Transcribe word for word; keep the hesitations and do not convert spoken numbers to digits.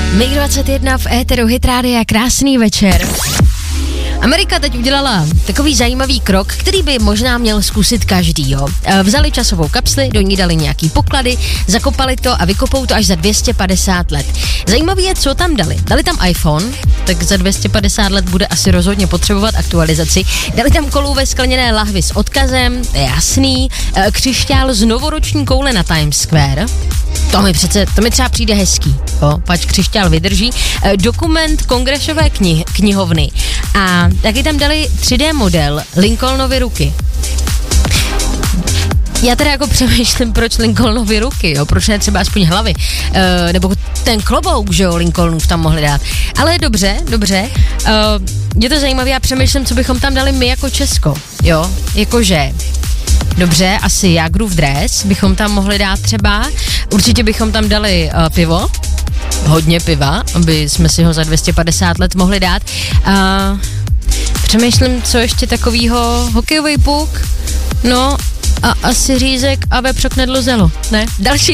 mig dvacet jedna v éteru Hit Rádia, krásný večer. Amerika teď udělala takový zajímavý krok, který by možná měl zkusit každý, jo. Vzali časovou kapsli, do ní dali nějaký poklady, zakopali to a vykopou to až za dvě stě padesát let. Zajímavý je, co tam dali. Dali tam iPhone, tak za dvě stě padesát let bude asi rozhodně potřebovat aktualizaci. Dali tam kolů ve skleněné lahvi s odkazem, jasný, křišťál z novoroční koule na Times Square. To mi přece, to mi třeba přijde hezký, jo, pač křišťál vydrží. Dokument kongresové knih, knihovny a taky tam dali tři dé model Lincolnovy ruky. Já teda jako přemýšlím, proč Lincolnovy ruky, jo, proč ne třeba aspoň hlavy, e, nebo ten klobouk, že jo, Lincolnův tam mohli dát. Ale dobře, dobře, e, je to zajímavé, já přemýšlím, co bychom tam dali my jako Česko, jo, jakože... Dobře, asi Jágrův dres bychom tam mohli dát třeba, určitě bychom tam dali uh, pivo, hodně piva, aby jsme si ho za dvě stě padesát let mohli dát. Uh, přemýšlím, co ještě takovýho, hokejový puk, no a asi řízek a vepřok nedlo zelo, ne? Další